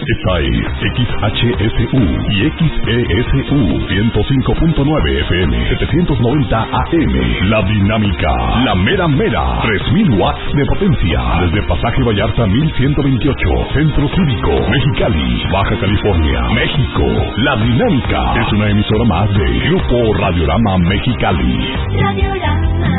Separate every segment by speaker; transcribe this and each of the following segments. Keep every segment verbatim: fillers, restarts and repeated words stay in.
Speaker 1: Esta es X H S U y X E S U ciento cinco punto nueve F M, setecientos noventa A M. La Dinámica, la mera mera, tres mil watts de potencia. Desde Pasaje Vallarta mil ciento veintiocho, Centro Cívico, Mexicali, Baja California, México. La Dinámica es una emisora más de Grupo Radiorama Mexicali.
Speaker 2: Radiorama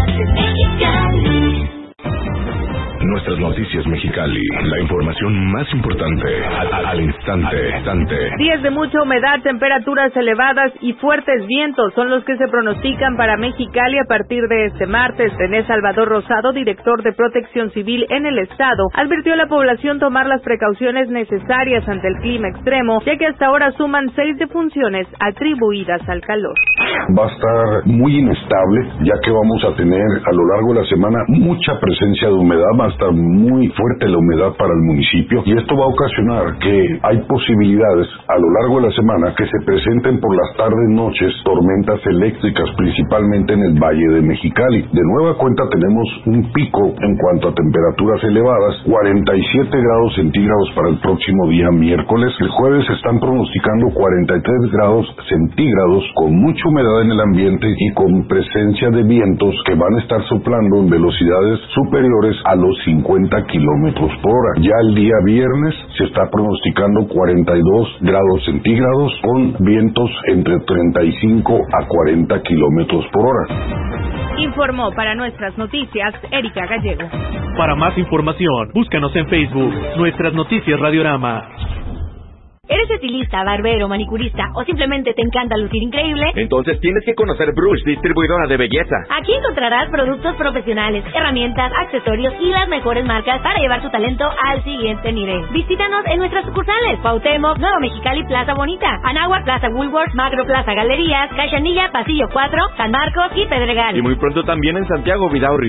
Speaker 2: Mexicali.
Speaker 3: Nuestras noticias Mexicali, la información más importante al, al, al instante, instante.
Speaker 4: Días de mucha humedad, temperaturas elevadas y fuertes vientos son los que se pronostican para Mexicali a partir de este martes. René Salvador Rosado, director de Protección Civil en el estado, advirtió a la población tomar las precauciones necesarias ante el clima extremo, ya que hasta ahora suman seis defunciones atribuidas al calor.
Speaker 5: Va a estar muy inestable, ya que vamos a tener a lo largo de la semana mucha presencia de humedad, va a estar muy fuerte la humedad para el municipio y esto va a ocasionar que hay posibilidades a lo largo de la semana que se presenten por las tardes noches tormentas eléctricas, principalmente en el Valle de Mexicali. De nueva cuenta tenemos un pico en cuanto a temperaturas elevadas, cuarenta y siete grados centígrados para el próximo día miércoles. El jueves se están pronosticando cuarenta y tres grados centígrados con mucha humedad en el ambiente y con presencia de vientos que van a estar soplando en velocidades superiores a los cincuenta kilómetros por hora. Ya el día viernes se está pronosticando cuarenta y dos grados centígrados con vientos entre treinta y cinco a cuarenta kilómetros por hora.
Speaker 4: Informó para nuestras noticias Erika Gallego.
Speaker 6: Para más información, búscanos en Facebook, Nuestras Noticias Radiorama.
Speaker 7: ¿Eres estilista, barbero, manicurista o simplemente te encanta lucir increíble?
Speaker 8: Entonces tienes que conocer Brush, distribuidora de belleza.
Speaker 7: Aquí encontrarás productos profesionales, herramientas, accesorios y las mejores marcas para llevar tu talento al siguiente nivel. Visítanos en nuestras sucursales: Cuauhtémoc, Nuevo Mexicali, Plaza Bonita, Anáhuac, Plaza Woolworth, Macro Plaza Galerías, Cachanilla, Pasillo cuatro, San Marcos y Pedregal.
Speaker 8: Y muy pronto también en Santiago, Vidaurri.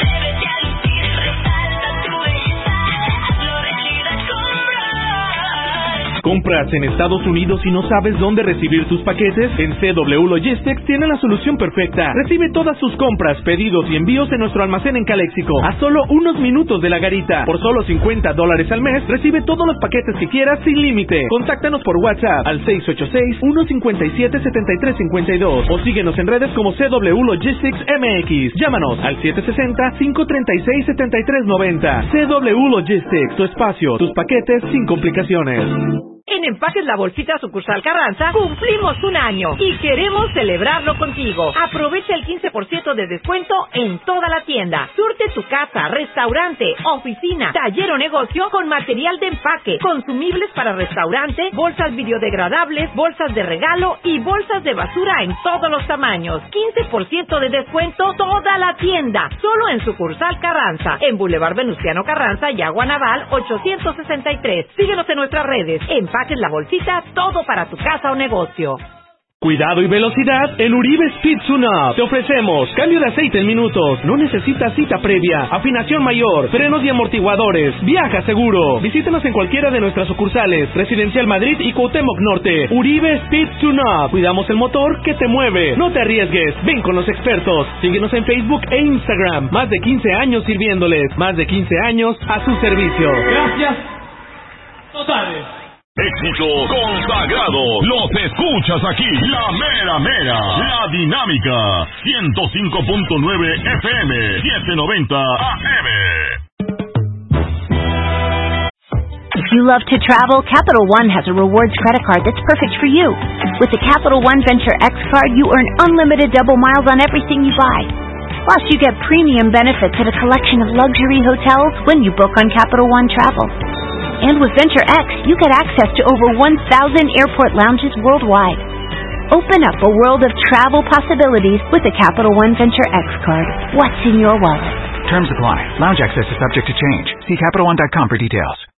Speaker 6: ¿Compras en Estados Unidos y no sabes dónde recibir tus paquetes? En C W Logistics tiene la solución perfecta. Recibe todas sus compras, pedidos y envíos en nuestro almacén en Caléxico, a solo unos minutos de la garita. Por solo cincuenta dólares al mes, recibe todos los paquetes que quieras sin límite. Contáctanos por WhatsApp al seis ocho seis, uno cinco siete, siete tres cinco dos o síguenos en redes como C W Logistics M X. Llámanos al siete seis cero, cinco tres seis, siete tres nueve cero. C W Logistics, tu espacio, tus paquetes sin complicaciones.
Speaker 9: En Empaques La Bolsita Sucursal Carranza cumplimos un año y queremos celebrarlo contigo. Aprovecha el quince por ciento de descuento en toda la tienda. Surte tu casa, restaurante, oficina, taller o negocio con material de empaque, consumibles para restaurante, bolsas biodegradables, bolsas de regalo y bolsas de basura en todos los tamaños. quince por ciento de descuento toda la tienda, solo en Sucursal Carranza, en Boulevard Venustiano Carranza y Agua Naval ochocientos sesenta y tres. Síguenos en nuestras redes. Empaques La Bolsita, todo para tu casa o negocio.
Speaker 6: Cuidado y velocidad en Uribe Speed Tune-Up. Te ofrecemos cambio de aceite en minutos, no necesitas cita previa, afinación mayor, frenos y amortiguadores, viaja seguro. Visítanos en cualquiera de nuestras sucursales, Residencial Madrid y Cuauhtémoc Norte. Uribe Speed Tune-Up. Cuidamos el motor que te mueve. No te arriesgues, ven con los expertos. Síguenos en Facebook e Instagram. Más de quince años sirviéndoles, más de quince años a su servicio.
Speaker 10: Gracias totales.
Speaker 1: Éxito consagrado, los escuchas aquí, la mera mera, la Dinámica, ciento cinco punto nueve F M, setecientos noventa A M.
Speaker 11: If you love to travel, Capital One has a rewards credit card that's perfect for you. With the Capital One Venture X card, you earn unlimited double miles on everything you buy. Plus, you get premium benefits at a collection of luxury hotels when you book on Capital One Travel. And with Venture X, you get access to over one thousand airport lounges worldwide. Open up a world of travel possibilities with the Capital One Venture X card. What's in your wallet?
Speaker 12: Terms apply. Lounge access is subject to change. See Capital One dot com for details.